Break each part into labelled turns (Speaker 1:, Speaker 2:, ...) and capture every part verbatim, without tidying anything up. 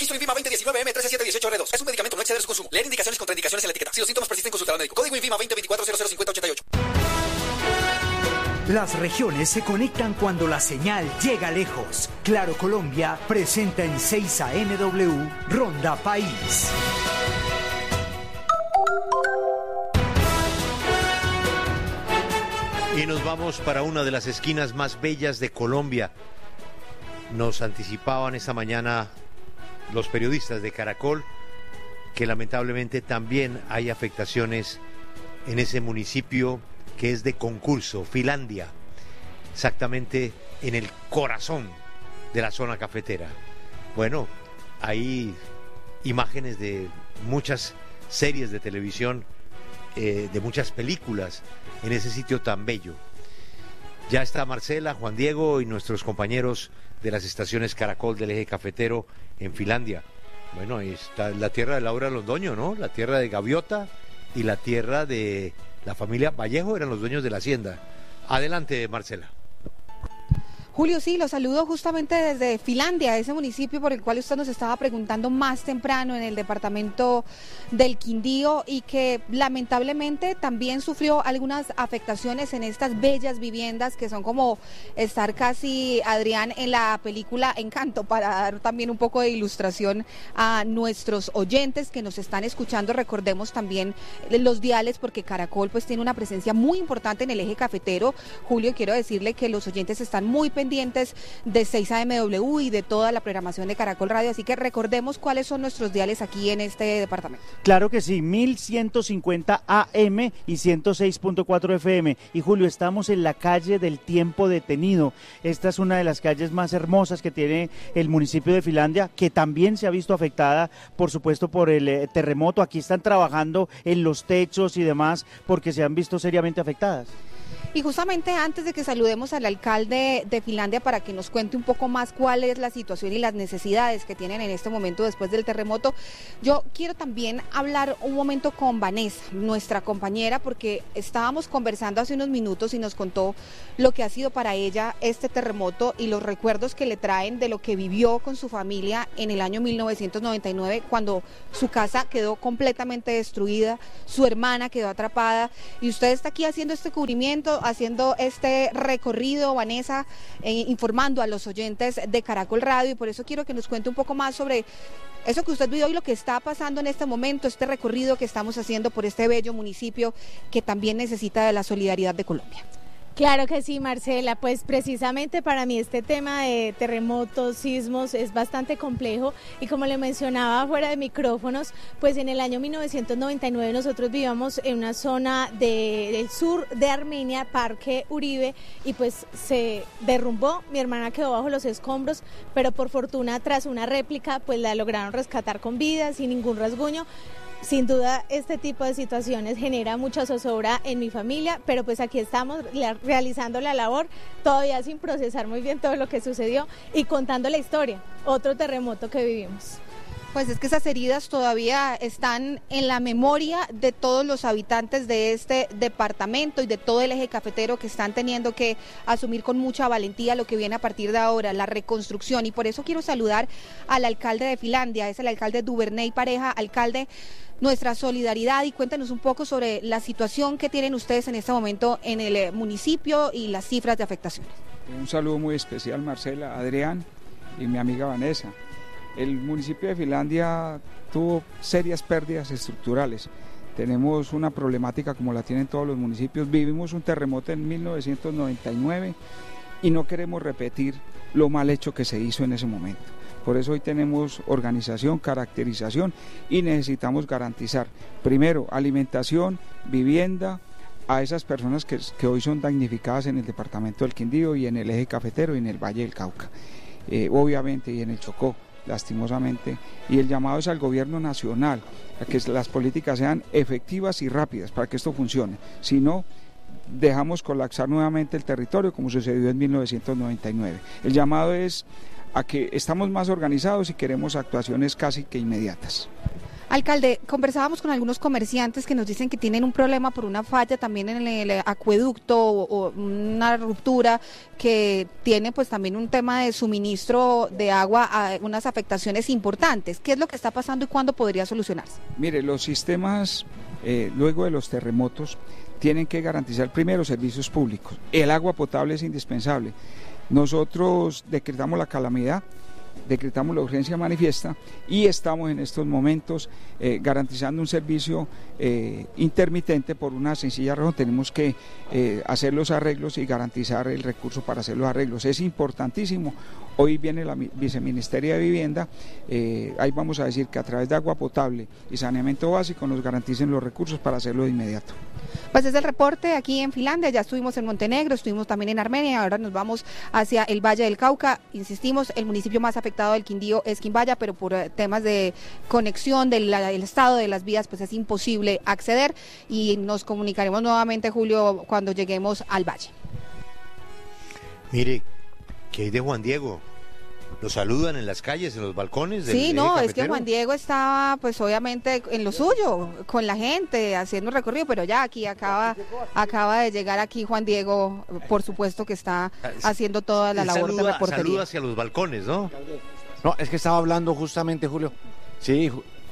Speaker 1: Registro INVIMA veinte diecinueve M trece siete dieciocho R dos. Es un medicamento, no exceder su consumo. Leer indicaciones y contraindicaciones en la etiqueta. Si los síntomas persisten, consultar al médico. Código INVIMA veinte veinticuatro cero cero cincuenta ochenta y ocho.
Speaker 2: Las regiones se conectan cuando la señal llega lejos. Claro Colombia presenta en seis A M W Ronda País.
Speaker 3: Y nos vamos para una de las esquinas más bellas de Colombia. Nos anticipaban esta mañana los periodistas de Caracol que lamentablemente también hay afectaciones en ese municipio que es de concurso, Finlandia, exactamente en el corazón de la zona cafetera. Bueno, hay imágenes de muchas series de televisión, eh, de muchas películas en ese sitio tan bello. Ya está Marcela, Juan Diego y nuestros compañeros de las estaciones Caracol del eje cafetero en Finlandia. Bueno, ahí está la tierra de Laura Londoño, ¿no? La tierra de Gaviota y la tierra de la familia Vallejo, eran los dueños de la hacienda. Adelante, Marcela.
Speaker 4: Julio, sí, lo saludo justamente desde Finlandia, ese municipio por el cual usted nos estaba preguntando más temprano en el departamento del Quindío y que lamentablemente también sufrió algunas afectaciones en estas bellas viviendas que son como estar casi, Adrián, en la película Encanto, para dar también un poco de ilustración a nuestros oyentes que nos están escuchando. Recordemos también los diales porque Caracol pues tiene una presencia muy importante en el eje cafetero. Julio, quiero decirle que los oyentes están muy pendientes pendientes de seis A M W y de toda la programación de Caracol Radio, así que recordemos cuáles son nuestros diales aquí en este departamento.
Speaker 5: Claro que sí, mil ciento cincuenta A M y ciento seis punto cuatro F M. Y Julio, estamos en la calle del Tiempo Detenido. Esta es una de las calles más hermosas que tiene el municipio de Finlandia, que también se ha visto afectada, por supuesto, por el eh, terremoto. Aquí están trabajando en los techos y demás porque se han visto seriamente afectadas.
Speaker 4: Y justamente antes de que saludemos al alcalde de Finlandia para que nos cuente un poco más cuál es la situación y las necesidades que tienen en este momento después del terremoto, yo quiero también hablar un momento con Vanessa, nuestra compañera, porque estábamos conversando hace unos minutos y nos contó lo que ha sido para ella este terremoto y los recuerdos que le traen de lo que vivió con su familia en el año mil novecientos noventa y nueve, cuando su casa quedó completamente destruida, su hermana quedó atrapada, y usted está aquí haciendo este cubrimiento, haciendo este recorrido, Vanessa, eh, informando a los oyentes de Caracol Radio, y por eso quiero que nos cuente un poco más sobre eso que usted vivió y lo que está pasando en este momento, este recorrido que estamos haciendo por este bello municipio que también necesita de la solidaridad de Colombia.
Speaker 6: Claro que sí, Marcela, pues precisamente para mí este tema de terremotos, sismos es bastante complejo y como le mencionaba fuera de micrófonos, pues en el año mil novecientos noventa y nueve nosotros vivíamos en una zona de, del sur de Armenia, Parque Uribe, y pues se derrumbó, mi hermana quedó bajo los escombros, pero por fortuna tras una réplica pues la lograron rescatar con vida, sin ningún rasguño. Sin duda este tipo de situaciones genera mucha zozobra en mi familia, pero pues aquí estamos realizando la labor, todavía sin procesar muy bien todo lo que sucedió y contando la historia, otro terremoto que vivimos.
Speaker 4: Pues es que esas heridas todavía están en la memoria de todos los habitantes de este departamento y de todo el eje cafetero, que están teniendo que asumir con mucha valentía lo que viene a partir de ahora, la reconstrucción. Y por eso quiero saludar al alcalde de Finlandia, es el alcalde Duvernay Pareja. Alcalde, nuestra solidaridad, y cuéntanos un poco sobre la situación que tienen ustedes en este momento en el municipio y las cifras de afectaciones.
Speaker 7: Un saludo muy especial, Marcela, Adrián y mi amiga Vanessa. El municipio de Finlandia tuvo serias pérdidas estructurales. Tenemos una problemática como la tienen todos los municipios. Vivimos un terremoto en mil novecientos noventa y nueve y no queremos repetir lo mal hecho que se hizo en ese momento. Por eso hoy tenemos organización, caracterización y necesitamos garantizar, primero, alimentación, vivienda a esas personas que, que hoy son damnificadas en el departamento del Quindío y en el eje cafetero y en el Valle del Cauca, eh, obviamente, y en el Chocó, lastimosamente, y el llamado es al gobierno nacional a que las políticas sean efectivas y rápidas para que esto funcione, si no dejamos colapsar nuevamente el territorio como sucedió en mil novecientos noventa y nueve. El llamado es a que estamos más organizados y queremos actuaciones casi que inmediatas.
Speaker 4: Alcalde, conversábamos con algunos comerciantes que nos dicen que tienen un problema por una falla también en el acueducto o, o una ruptura que tiene pues también un tema de suministro de agua a unas afectaciones importantes. ¿Qué es lo que está pasando y cuándo podría solucionarse?
Speaker 7: Mire, los sistemas eh, luego de los terremotos tienen que garantizar primero servicios públicos. El agua potable es indispensable. Nosotros decretamos la calamidad, decretamos la urgencia manifiesta y estamos en estos momentos eh, garantizando un servicio eh, intermitente por una sencilla razón. Tenemos que eh, hacer los arreglos y garantizar el recurso para hacer los arreglos. Es importantísimo. Hoy viene la Viceministeria de Vivienda, eh, ahí vamos a decir que a través de agua potable y saneamiento básico nos garanticen los recursos para hacerlo de inmediato.
Speaker 4: Pues es el reporte aquí en Finlandia, ya estuvimos en Montenegro, estuvimos también en Armenia, ahora nos vamos hacia el Valle del Cauca. Insistimos, el municipio más afectado del Quindío es Quimbaya, pero por temas de conexión del estado de las vías pues es imposible acceder y nos comunicaremos nuevamente, Julio, cuando lleguemos al valle.
Speaker 3: Mire, ¿qué hay de Juan Diego? ¿Lo saludan en las calles, en los balcones? Del
Speaker 4: Sí, no,
Speaker 3: cafetero?
Speaker 4: es que Juan Diego estaba, pues obviamente en lo suyo, con la gente, haciendo un recorrido, pero ya aquí acaba, acaba de llegar aquí Juan Diego, por supuesto que está haciendo toda la labor
Speaker 3: saluda,
Speaker 4: de reportería.
Speaker 3: Saluda hacia los balcones, ¿no?
Speaker 8: No, es que estaba hablando justamente, Julio, sí,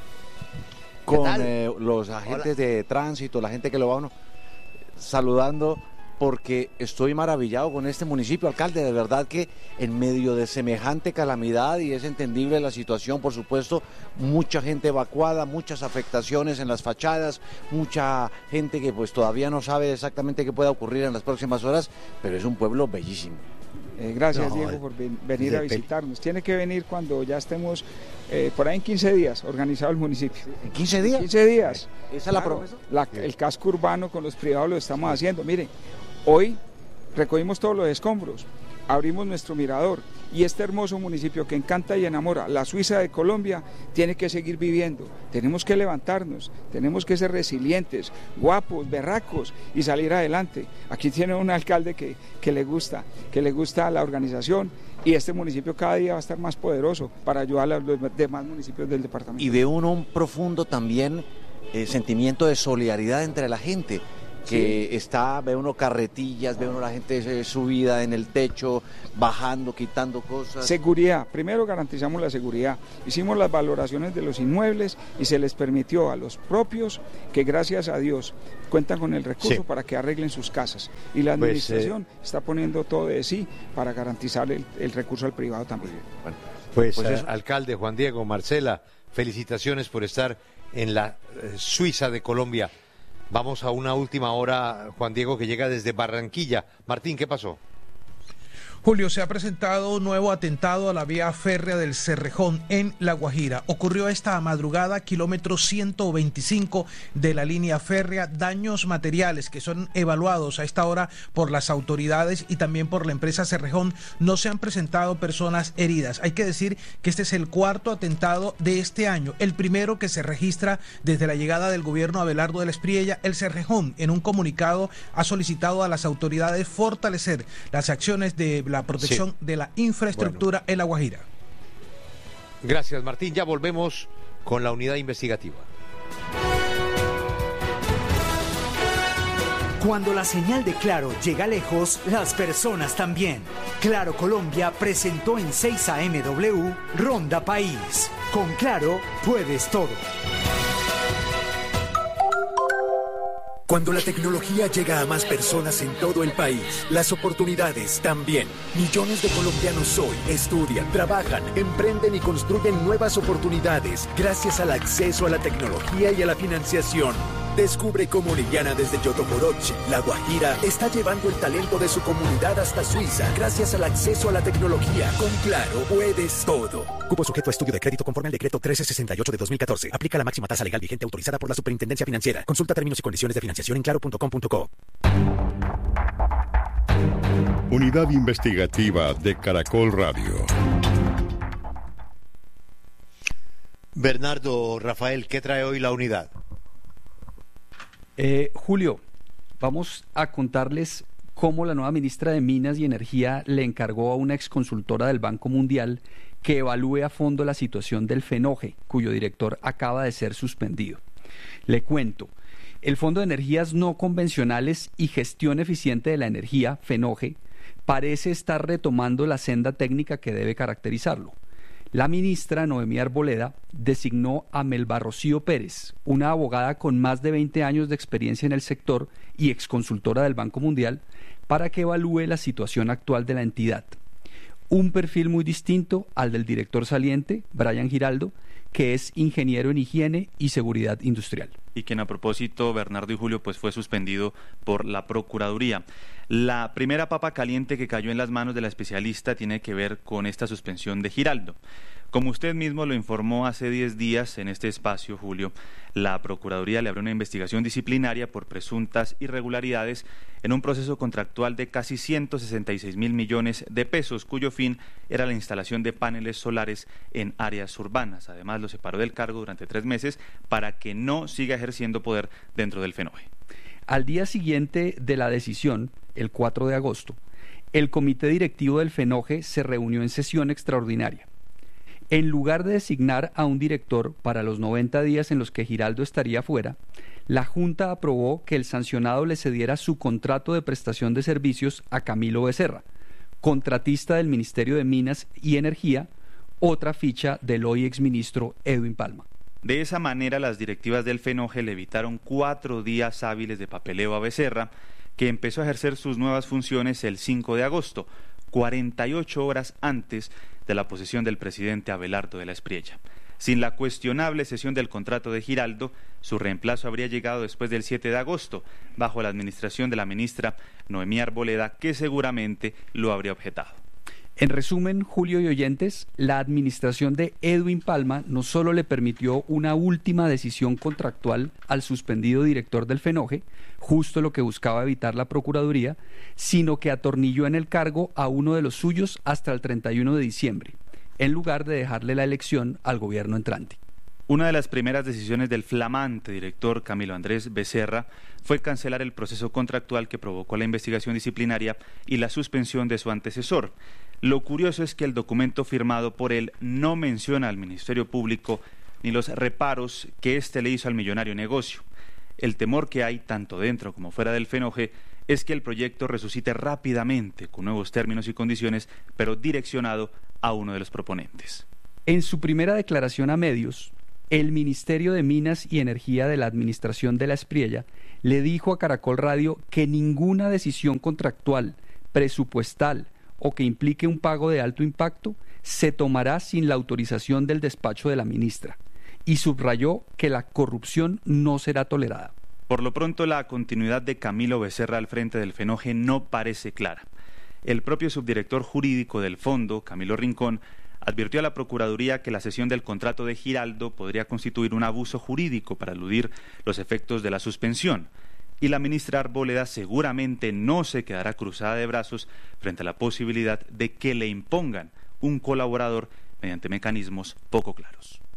Speaker 8: con eh, los agentes Hola. de tránsito, la gente que lo va a uno, saludando, porque estoy maravillado con este municipio, alcalde, de verdad que en medio de semejante calamidad, y es entendible la situación, por supuesto, mucha gente evacuada, muchas afectaciones en las fachadas, mucha gente que pues todavía no sabe exactamente qué pueda ocurrir en las próximas horas, pero es un pueblo bellísimo.
Speaker 7: Eh, gracias
Speaker 3: no,
Speaker 7: Diego por ven, venir a visitarnos. Tiene que venir cuando ya estemos eh, por ahí en quince días organizado el municipio.
Speaker 8: ¿En quince días?
Speaker 7: quince días.
Speaker 8: ¿Esa es la promesa?
Speaker 7: La, el casco urbano con los privados lo estamos haciendo. Mire, hoy recogimos todos los escombros, abrimos nuestro mirador y este hermoso municipio que encanta y enamora, la Suiza de Colombia, tiene que seguir viviendo. Tenemos que levantarnos, tenemos que ser resilientes, guapos, berracos y salir adelante. Aquí tiene un alcalde que, que le gusta, que le gusta la organización y este municipio cada día va a estar más poderoso para ayudar a los demás municipios del departamento.
Speaker 8: Y ve uno un profundo también eh, sentimiento de solidaridad entre la gente. Que sí. Está, ve uno carretillas, ve uno la gente subida en el techo, bajando, quitando cosas.
Speaker 7: Seguridad, primero garantizamos la seguridad, hicimos las valoraciones de los inmuebles y se les permitió a los propios que gracias a Dios cuentan con el recurso sí. para que arreglen sus casas y la administración pues, eh... está poniendo todo de sí para garantizar el, el recurso al privado también.
Speaker 3: Bueno, pues, pues eh, alcalde Juan Diego, Marcela, felicitaciones por estar en la eh, Suiza de Colombia. Vamos a una última hora, Juan Diego, que llega desde Barranquilla. Martín, ¿qué pasó?
Speaker 9: Julio, se ha presentado un nuevo atentado a la vía férrea del Cerrejón en La Guajira. Ocurrió esta madrugada, kilómetro ciento veinticinco de la línea férrea, daños materiales que son evaluados a esta hora por las autoridades y también por la empresa Cerrejón. No se han presentado personas heridas. Hay que decir que este es el cuarto atentado de este año, el primero que se registra desde la llegada del gobierno Abelardo de la Espriella. El Cerrejón, en un comunicado, ha solicitado a las autoridades fortalecer las acciones de la protección sí. de la infraestructura bueno. en La Guajira.
Speaker 3: Gracias, Martín. Ya volvemos con la unidad investigativa.
Speaker 2: Cuando la señal de Claro llega lejos, las personas también. Claro Colombia presentó en seis A M W Ronda País. Con Claro puedes todo.
Speaker 10: Cuando la tecnología llega a más personas en todo el país, las oportunidades también. Millones de colombianos hoy estudian, trabajan, emprenden y construyen nuevas oportunidades gracias al acceso a la tecnología y a la financiación. Descubre cómo Liliana desde Yotocoroche, La Guajira, está llevando el talento de su comunidad hasta Suiza gracias al acceso a la tecnología. Con Claro puedes todo. Cupo sujeto a estudio de crédito conforme al decreto trece sesenta y ocho de dos mil catorce. Aplica la máxima tasa legal vigente autorizada por la Superintendencia Financiera. Consulta términos y condiciones de financiación en claro punto com punto co.
Speaker 11: Unidad Investigativa de Caracol Radio.
Speaker 3: Bernardo, Rafael, ¿qué trae hoy la unidad?
Speaker 12: Eh, Julio, vamos a contarles cómo la nueva ministra de Minas y Energía le encargó a una exconsultora del Banco Mundial que evalúe a fondo la situación del FENOGE, cuyo director acaba de ser suspendido. Le cuento, el Fondo de Energías No Convencionales y Gestión Eficiente de la Energía, FENOGE, parece estar retomando la senda técnica que debe caracterizarlo. La ministra Noemí Arboleda designó a Melba Rocío Pérez, una abogada con más de veinte años de experiencia en el sector y exconsultora del Banco Mundial, para que evalúe la situación actual de la entidad. Un perfil muy distinto al del director saliente, Brian Giraldo, que es ingeniero en higiene y seguridad industrial.
Speaker 13: Y quien a propósito, Bernardo y Julio, pues fue suspendido por la Procuraduría. La primera papa caliente que cayó en las manos de la especialista tiene que ver con esta suspensión de Giraldo. Como usted mismo lo informó hace diez días en este espacio, Julio, la Procuraduría le abrió una investigación disciplinaria por presuntas irregularidades en un proceso contractual de casi ciento sesenta y seis mil millones de pesos, cuyo fin era la instalación de paneles solares en áreas urbanas. Además, lo separó del cargo durante tres meses para que no siga ejerciendo poder dentro del FENOGE.
Speaker 12: Al día siguiente de la decisión, el cuatro de agosto, el comité directivo del FENOGE se reunió en sesión extraordinaria. En lugar de designar a un director para los noventa días en los que Giraldo estaría fuera, la Junta aprobó que el sancionado le cediera su contrato de prestación de servicios a Camilo Becerra, contratista del Ministerio de Minas y Energía, otra ficha del hoy exministro Edwin Palma.
Speaker 13: De esa manera, las directivas del FENOGE le evitaron cuatro días hábiles de papeleo a Becerra, que empezó a ejercer sus nuevas funciones el cinco de agosto, cuarenta y ocho horas antes de la posesión del presidente Abelardo de la Espriella. Sin la cuestionable cesión del contrato de Giraldo, su reemplazo habría llegado después del siete de agosto, bajo la administración de la ministra Noemí Arboleda, que seguramente lo habría objetado.
Speaker 12: En resumen, Julio y oyentes, la administración de Edwin Palma no solo le permitió una última decisión contractual al suspendido director del FENOGE, justo lo que buscaba evitar la Procuraduría, sino que atornilló en el cargo a uno de los suyos hasta el treinta y uno de diciembre, en lugar de dejarle la elección al gobierno entrante.
Speaker 13: Una de las primeras decisiones del flamante director Camilo Andrés Becerra fue cancelar el proceso contractual que provocó la investigación disciplinaria y la suspensión de su antecesor. Lo curioso es que el documento firmado por él no menciona al Ministerio Público ni los reparos que éste le hizo al millonario negocio. El temor que hay, tanto dentro como fuera del FENOGE, es que el proyecto resucite rápidamente con nuevos términos y condiciones, pero direccionado a uno de los proponentes.
Speaker 12: En su primera declaración a medios, el Ministerio de Minas y Energía de la Administración de la Espriella le dijo a Caracol Radio que ninguna decisión contractual, presupuestal o que implique un pago de alto impacto se tomará sin la autorización del despacho de la ministra, y subrayó que la corrupción no será tolerada.
Speaker 13: Por lo pronto, la continuidad de Camilo Becerra al frente del FENOGE no parece clara. El propio subdirector jurídico del fondo, Camilo Rincón, advirtió a la Procuraduría que la cesión del contrato de Giraldo podría constituir un abuso jurídico para eludir los efectos de la suspensión. Y la ministra Arboleda seguramente no se quedará cruzada de brazos frente a la posibilidad de que le impongan un colaborador mediante mecanismos poco claros.